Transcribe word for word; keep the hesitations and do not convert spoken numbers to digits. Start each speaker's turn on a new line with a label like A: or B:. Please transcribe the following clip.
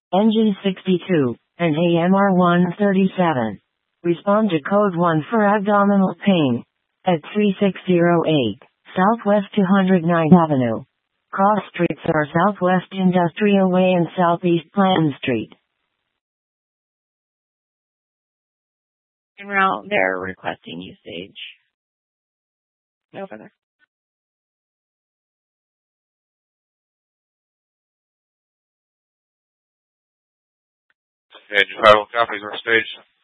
A: Engine sixty-two, and A M R one thirty-seven. Respond to code one for abdominal pain. At three six zero eight, Southwest two oh ninth Avenue. Cross streets are Southwest Industrial Way and Southeast Clanton Street.
B: En route, they're requesting usage. No further.
C: And you have copies on stage.